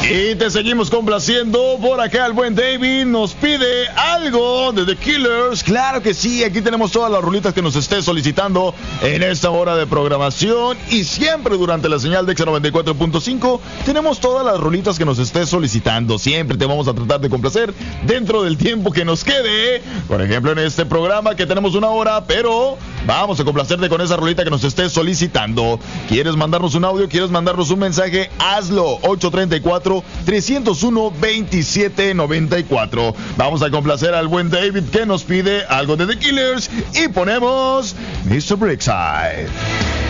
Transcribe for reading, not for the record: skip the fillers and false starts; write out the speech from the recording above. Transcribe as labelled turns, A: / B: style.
A: Y te seguimos complaciendo. Por acá el buen David nos pide algo de The Killers. Claro que sí, aquí tenemos todas las rolitas que nos estés solicitando en esta hora de programación. Y siempre durante la señal de X94.5 tenemos todas las rolitas que nos estés solicitando. Siempre te vamos a tratar de complacer dentro del tiempo que nos quede. Por ejemplo, en este programa que tenemos una hora, pero vamos a complacerte con esa rolita que nos estés solicitando. ¿Quieres mandarnos un audio? ¿Quieres mandarnos un mensaje? Hazlo. 834-301-2794. Vamos a complacer al buen David que nos pide algo de The Killers y ponemos Mr. Brightside.